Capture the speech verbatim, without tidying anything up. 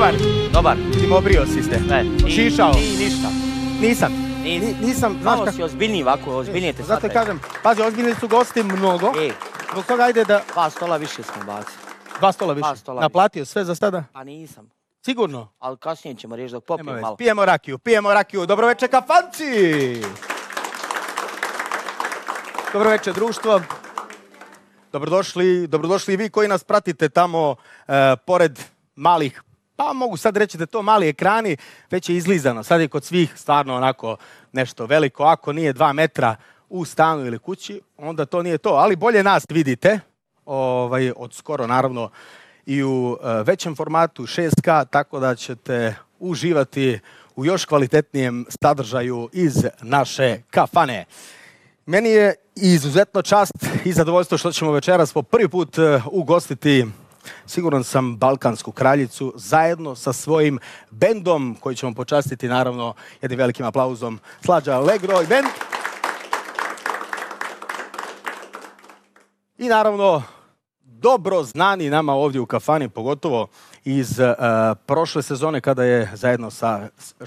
Jovan, Dobar. ti me obrio si ste. Ne, ni, Šišao. ni ništa. Nisam. Ni, Ni, nisam, znaš malo kako... si ozbiljniji ovako, ozbiljnije te Zato shvataju. kažem, pazi, ozbiljni su gosti mnogo. E, Zbog toga ajde da... dva stola više smo bacili. Dva stola više. Dva stola Naplatio sve za sada? Pa nisam. Sigurno? Ali kasnije ćemo riješiti dok Nema popijem veze. malo. Pijemo rakiju, pijemo rakiju. Dobro večer, kafanci! Dobro večer, društvo. Dobrodošli, dobrodošli i vi koji nas pratite tamo e, pored malih, pa mogu sad reći da to mali ekrani, već je izlizano. Sad je kod svih stvarno onako nešto veliko. Ako nije dva metra u stanu ili kući, onda to nije to. Ali bolje nas vidite, ovaj, od skoro naravno i u e, većem formatu šest K, tako da ćete uživati u još kvalitetnijem sadržaju iz naše kafane. Meni je izuzetno čast i zadovoljstvo što ćemo večeras po prvi put ugostiti, siguran sam, balkansku kraljicu zajedno sa svojim bendom koji ćemo počastiti naravno jednim velikim aplauzom. Slađa Allegro i bend. I naravno dobro znani nama ovdje u kafani, pogotovo iz uh, prošle sezone kada je zajedno sa